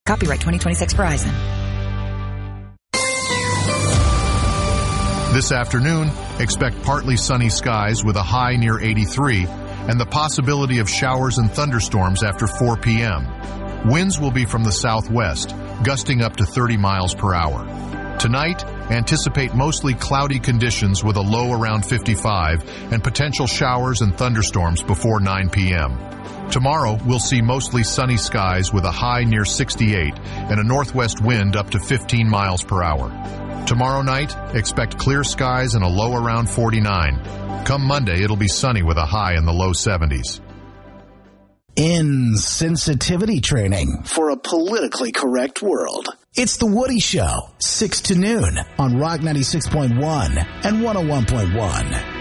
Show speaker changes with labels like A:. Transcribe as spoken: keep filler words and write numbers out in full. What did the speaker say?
A: Copyright twenty twenty-six Verizon.
B: This afternoon, expect partly sunny skies with a high near eighty-three and the possibility of showers and thunderstorms after four p.m. Winds will be from the southwest, gusting up to thirty miles per hour. Tonight, anticipate mostly cloudy conditions with a low around fifty-five and potential showers and thunderstorms before nine p.m. Tomorrow, we'll see mostly sunny skies with a high near sixty-eight and a northwest wind up to fifteen miles per hour. Tomorrow night, expect clear skies and a low around forty-nine. Come Monday, it'll be sunny with a high in the low seventies.
C: Insensitivity training for a politically correct world. It's The Woody Show, six to noon on Rock ninety-six point one and one oh one point one.